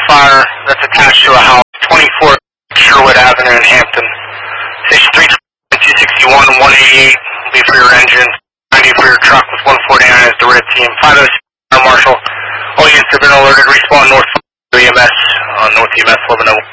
fire that's attached to a house, 24 Sherwood Avenue in Hampton. Station 361 and 188 will be for your engine. 90 for your truck with 149 as the red team. 506 Marshall. All units have been alerted. Respawn North EMS. North EMS 1101.